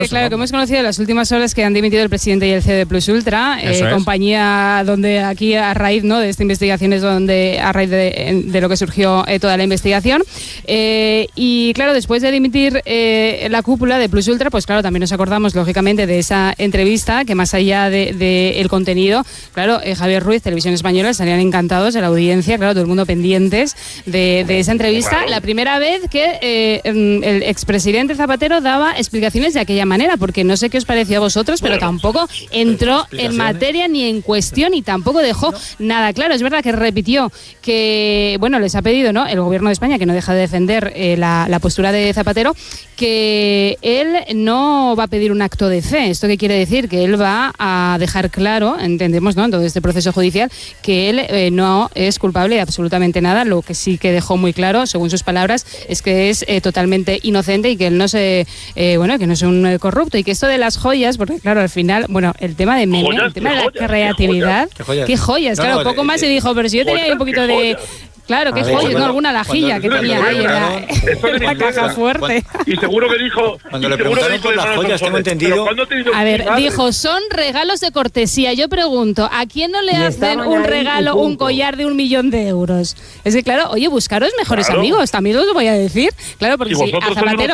Claro, que hemos conocido en las últimas horas que han dimitido el presidente y el CEO de Plus Ultra, compañía donde aquí a raíz, ¿no?, de esta investigación es donde a raíz de lo que surgió toda la investigación. Y claro, después de dimitir la cúpula de Plus Ultra, pues claro, también nos acordamos lógicamente de esa entrevista que más allá de el contenido, claro, Javier Ruiz, Televisión Española, estarían encantados de la audiencia, claro, todo el mundo pendientes de esa entrevista. Claro. La primera vez que el expresidente Zapatero daba explicaciones de aquella manera, porque no sé qué os pareció a vosotros, pero tampoco entró en materia ni en cuestión y tampoco dejó nada claro. Es verdad que repitió que, bueno, les ha pedido, ¿no?, el gobierno de España, que no deja de defender la postura de Zapatero, que él no va a pedir un acto de fe. ¿Esto qué quiere decir? Que él va a dejar claro, entendemos, ¿no?, en todo este proceso judicial, que él no es culpable de absolutamente nada. Lo que sí que dejó muy claro, según sus palabras, es que es totalmente inocente y que él no se, que no es un corrupto, y que esto de las joyas, porque claro, al final, bueno, el tema de meme, el tema de la creatividad, ¿qué joyas? Claro, poco más se dijo, pero si yo tenía un poquito de... Claro, qué joyas, ¿no? Alguna lajilla que tenía ahí en la caja fuerte. Y seguro que dijo... Cuando le preguntaron por las joyas, tengo entendido... A ver, dijo, son regalos de cortesía. Yo pregunto, ¿a quién no le hacen un regalo, un collar de 1 millón de euros? Es que claro, oye, buscaros mejores amigos, también os lo voy a decir. Claro, porque si a Zapatero...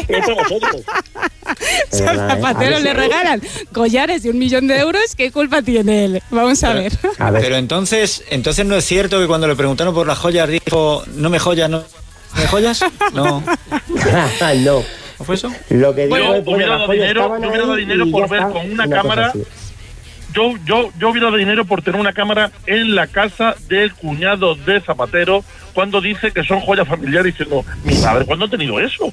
Si a Zapatero le regalan collares de 1 millón de euros, ¿qué culpa tiene él? Vamos a ver. Pero entonces no es cierto que cuando le preguntaron por las joyas dijo, no me joyas, no me joyas. No. No. ¿No fue eso? Lo que yo hubiera dado dinero por ver con una cámara. Yo hubiera dado dinero por tener una cámara en la casa del cuñado de Zapatero cuando dice que son joyas familiares, diciendo, mi madre, ¿cuándo ha tenido eso?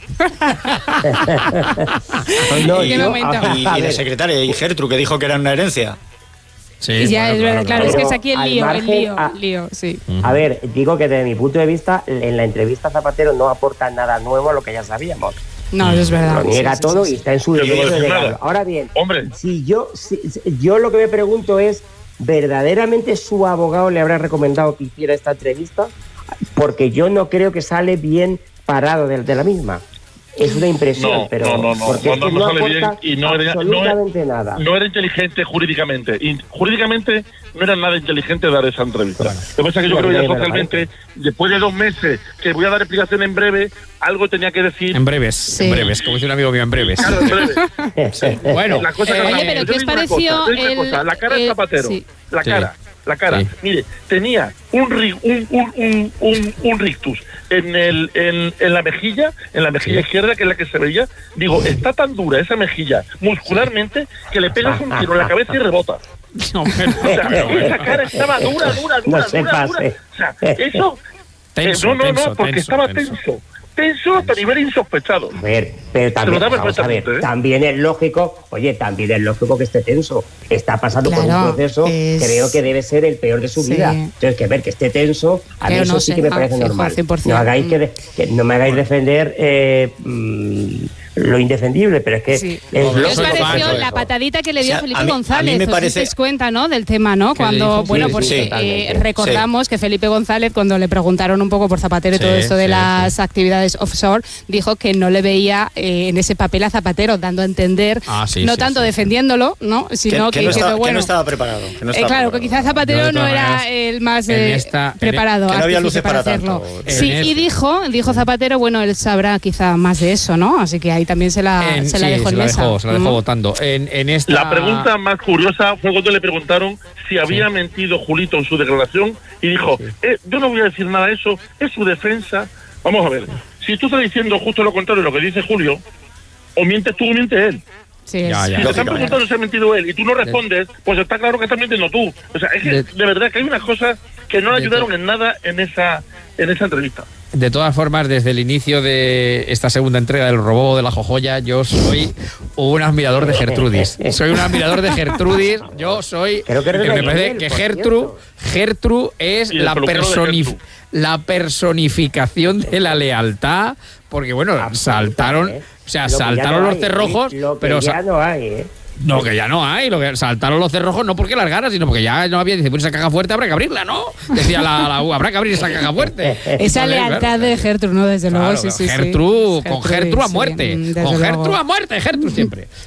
Y la secretaria, y Gertrude, que dijo que era una herencia. Sí, ya es verdad, claro, es que es aquí el lío, sí. A ver, digo que desde mi punto de vista, en la entrevista Zapatero no aporta nada nuevo a lo que ya sabíamos. No, eso es verdad. Lo niega todo y está en su derecho de negarlo. Ahora bien, si yo lo que me pregunto es, ¿verdaderamente su abogado le habrá recomendado que hiciera esta entrevista? Porque yo no creo que sale bien parado de la misma. Es una impresión, pero no sale bien y absolutamente nada. No era inteligente jurídicamente. Y jurídicamente no era nada inteligente dar esa entrevista. Lo que pasa es que yo creo que ya socialmente, después de 2 meses, que voy a dar explicación en breve, algo tenía que decir. En breves, como dice un amigo mío, en breves. Claro, en breve. Sí. Bueno, la cosa oye, pero ¿qué os pareció la cara de Zapatero? Sí. La cara, mire, tenía un rictus en la mejilla izquierda, que es la que se veía. Digo, está tan dura esa mejilla muscularmente que le pegas un tiro en la cabeza y rebota. No, esa cara estaba dura. No se pase. O sea, eso... Tenso, porque estaba tenso hasta nivel insospechado. A ver, pero también es lógico, que esté tenso. Está pasando por un proceso, creo que debe ser el peor de su vida. Entonces, que esté tenso, a mí eso sí que me parece normal. 100%. No me hagáis defender lo indefendible, pero es que ¿qué os pareció la patadita que le dio Felipe González? Me parece... ¿Os dais cuenta, no, del tema, no? Cuando, recordamos que Felipe González, cuando le preguntaron un poco por Zapatero y todo esto de las actividades offshore, dijo que no le veía en ese papel a Zapatero, dando a entender, tanto defendiéndolo, ¿no, sino que no estaba preparado. Claro, que quizás Zapatero no era el más preparado. Que no había luces para hacerlo. Sí, y dijo Zapatero, bueno, él sabrá quizá más de eso, ¿no? Así que ahí también se la dejó en mesa. Se la dejó votando. La pregunta más curiosa fue cuando le preguntaron si había mentido Julito en su declaración y dijo, yo no voy a decir nada de eso, es su defensa. Vamos a ver, si tú estás diciendo justo lo contrario de lo que dice Julio, o mientes tú o miente él. Sí, si te están preguntando si ha mentido él y tú no respondes, pues está claro que estás mintiendo tú. O sea, es que de verdad que hay unas cosas que no le ayudaron en nada en esa entrevista. De todas formas, desde el inicio de esta segunda entrega del Robo de la Jojoya, yo soy un admirador de Gertrudis. Soy un admirador de Gertrudis. Yo soy... me parece que Gertrude es la personificación de la lealtad, porque bueno, saltaron los cerrojos, pero ya no hay, No, que ya no hay. Lo que saltaron los cerrojos no porque las ganas, sino porque ya no había. Dice, pues esa caja fuerte habrá que abrirla, ¿no? Decía la U, habrá que abrir esa caja fuerte. Esa lealtad de Gertrude, ¿no? Desde luego, sí. Gertrude, con Gertrude a muerte. Con Gertrude a muerte, Gertrude siempre.